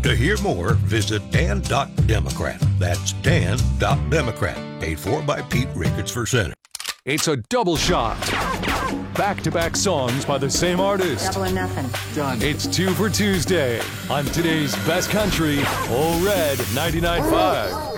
To hear more, visit Dan.Democrat. That's Dan.Democrat. Paid for by Pete Ricketts for Senate. It's a double shot. Back-to-back songs by the same artist. Double or nothing. Done. It's 2 for Tuesday on today's best country, Ole Red 99.5.